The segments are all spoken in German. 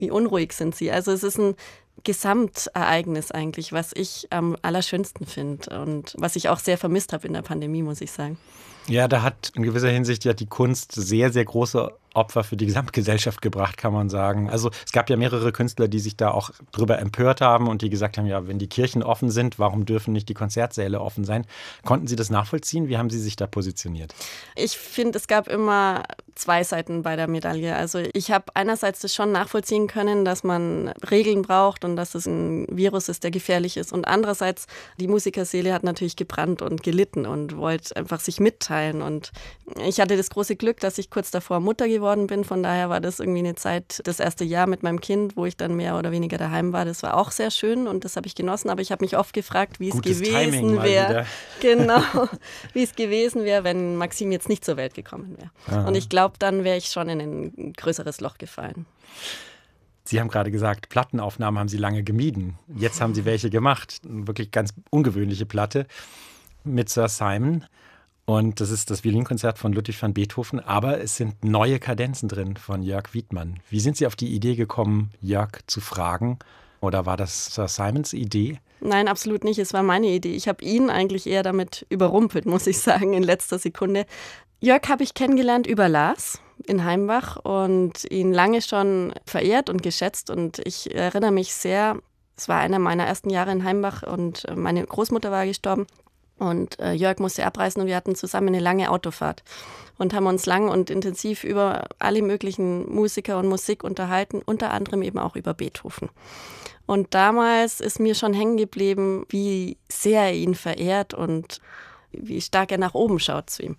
wie unruhig sind sie. Also es ist ein Gesamtereignis eigentlich, was ich am allerschönsten finde und was ich auch sehr vermisst habe in der Pandemie, muss ich sagen. Ja, da hat in gewisser Hinsicht ja die Kunst sehr, sehr große Opfer für die Gesamtgesellschaft gebracht, kann man sagen. Also es gab ja mehrere Künstler, die sich da auch drüber empört haben und die gesagt haben, ja, wenn die Kirchen offen sind, warum dürfen nicht die Konzertsäle offen sein? Konnten Sie das nachvollziehen? Wie haben Sie sich da positioniert? Ich finde, es gab immer zwei Seiten bei der Medaille. Also ich habe einerseits das schon nachvollziehen können, dass man Regeln braucht und dass es ein Virus ist, der gefährlich ist. Und andererseits, die Musikerseele hat natürlich gebrannt und gelitten und wollte einfach sich mitteilen. Und ich hatte das große Glück, dass ich kurz davor Mutter geworden bin. Von daher war das irgendwie eine Zeit, das erste Jahr mit meinem Kind, wo ich dann mehr oder weniger daheim war. Das war auch sehr schön und das habe ich genossen. Aber ich habe mich oft gefragt, wie es gewesen wäre. Genau, wie es gewesen wäre, wenn Maxim jetzt nicht zur Welt gekommen wäre. Aha. Und ich glaube, dann wäre ich schon in ein größeres Loch gefallen. Sie haben gerade gesagt, Plattenaufnahmen haben Sie lange gemieden. Jetzt haben Sie welche gemacht. Eine wirklich ganz ungewöhnliche Platte mit Sir Simon. Und das ist das Violinkonzert von Ludwig van Beethoven. Aber es sind neue Kadenzen drin von Jörg Wiedmann. Wie sind Sie auf die Idee gekommen, Jörg zu fragen? Oder war das Sir Simons Idee? Nein, absolut nicht. Es war meine Idee. Ich habe ihn eigentlich eher damit überrumpelt, muss ich sagen, in letzter Sekunde. Jörg habe ich kennengelernt über Lars in Heimbach und ihn lange schon verehrt und geschätzt. Und ich erinnere mich sehr, es war einer meiner ersten Jahre in Heimbach und meine Großmutter war gestorben. Und Jörg musste abreisen und wir hatten zusammen eine lange Autofahrt und haben uns lang und intensiv über alle möglichen Musiker und Musik unterhalten, unter anderem eben auch über Beethoven. Und damals ist mir schon hängen geblieben, wie sehr er ihn verehrt und wie stark er nach oben schaut zu ihm.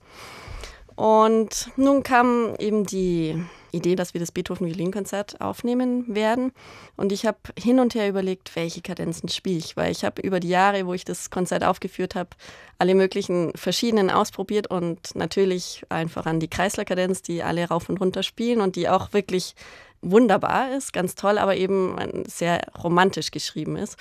Und nun kam eben die Idee, dass wir das Beethoven-Violinkonzert aufnehmen werden. Und ich habe hin und her überlegt, welche Kadenzen spiele ich. Weil ich habe über die Jahre, wo ich das Konzert aufgeführt habe, alle möglichen verschiedenen ausprobiert. Und natürlich einfach an die Kreisler-Kadenz, die alle rauf und runter spielen und die auch wirklich wunderbar ist, ganz toll, aber eben sehr romantisch geschrieben ist.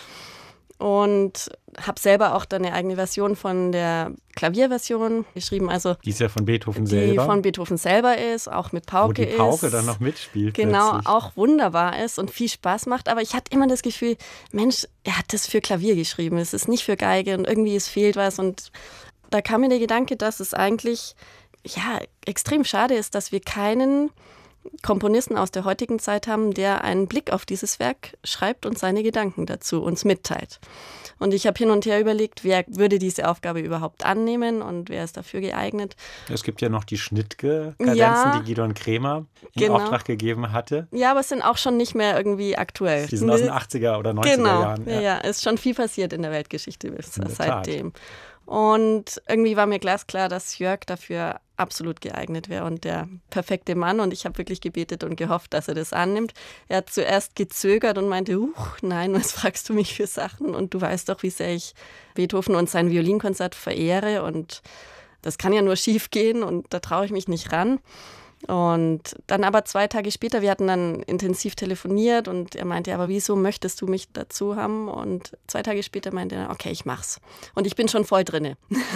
Und habe selber auch dann eine eigene Version von der Klavierversion geschrieben. Also die ist ja von Beethoven selber. Die von Beethoven selber ist, auch mit Pauke ist. Wo die Pauke dann noch mitspielt. Genau, plötzlich. Auch wunderbar ist und viel Spaß macht. Aber ich hatte immer das Gefühl, Mensch, er hat das für Klavier geschrieben. Es ist nicht für Geige und irgendwie es fehlt was. Und da kam mir der Gedanke, dass es eigentlich extrem schade ist, dass wir keinen Komponisten aus der heutigen Zeit haben, der einen Blick auf dieses Werk schreibt und seine Gedanken dazu uns mitteilt. Und ich habe hin und her überlegt, wer würde diese Aufgabe überhaupt annehmen und wer ist dafür geeignet. Es gibt ja noch die Schnittke-Kadenzen, die Gidon Kremer in Auftrag gegeben hatte. Ja, aber es sind auch schon nicht mehr irgendwie aktuell. Die sind aus den 80er oder 90er Jahren. Ja, ist schon viel passiert in der Weltgeschichte seitdem. Und irgendwie war mir glasklar, dass Jörg dafür absolut geeignet wäre und der perfekte Mann. Und ich habe wirklich gebetet und gehofft, dass er das annimmt. Er hat zuerst gezögert und meinte, nein, was fragst du mich für Sachen? Und du weißt doch, wie sehr ich Beethoven und sein Violinkonzert verehre. Und das kann ja nur schief gehen und da traue ich mich nicht ran. Und dann aber 2 Tage später, wir hatten dann intensiv telefoniert und er meinte, aber wieso möchtest du mich dazu haben? Und 2 Tage später meinte er, okay, ich mach's. Und ich bin schon voll drinne.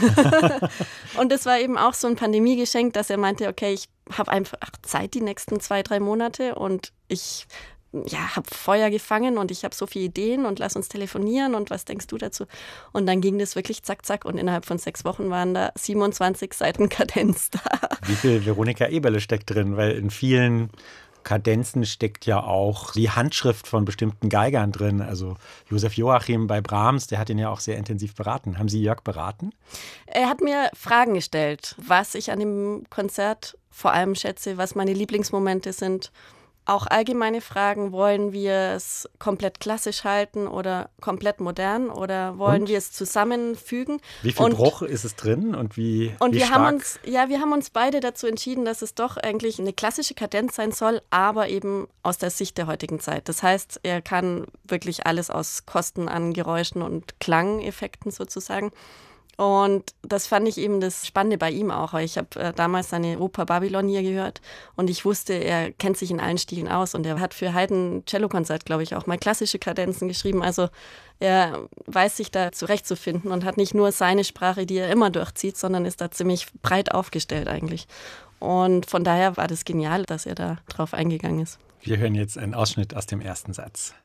Und es war eben auch so ein Pandemiegeschenk, dass er meinte, okay, ich habe einfach Zeit die nächsten 2-3 Monate und ich habe Feuer gefangen und ich habe so viele Ideen und lass uns telefonieren und was denkst du dazu? Und dann ging das wirklich zack, zack und innerhalb von 6 Wochen waren da 27 Seiten Kadenz da. Wie viel Veronika Eberle steckt drin? Weil in vielen Kadenzen steckt ja auch die Handschrift von bestimmten Geigern drin. Also Josef Joachim bei Brahms, der hat ihn ja auch sehr intensiv beraten. Haben Sie Jörg beraten? Er hat mir Fragen gestellt, was ich an dem Konzert vor allem schätze, was meine Lieblingsmomente sind. Auch allgemeine Fragen, wollen wir es komplett klassisch halten oder komplett modern oder wollen wir es zusammenfügen? Wie viel Bruch ist es drin und wie wir stark? Wir haben uns beide dazu entschieden, dass es doch eigentlich eine klassische Kadenz sein soll, aber eben aus der Sicht der heutigen Zeit. Das heißt, er kann wirklich alles aus Kosten an Geräuschen und Klangeffekten sozusagen. Und das fand ich eben das Spannende bei ihm auch. Ich habe damals seine Oper Babylon hier gehört und ich wusste, er kennt sich in allen Stilen aus und er hat für Haydn Cellokonzert, glaube ich, auch mal klassische Kadenzen geschrieben. Also er weiß sich da zurechtzufinden und hat nicht nur seine Sprache, die er immer durchzieht, sondern ist da ziemlich breit aufgestellt eigentlich. Und von daher war das genial, dass er da drauf eingegangen ist. Wir hören jetzt einen Ausschnitt aus dem ersten Satz.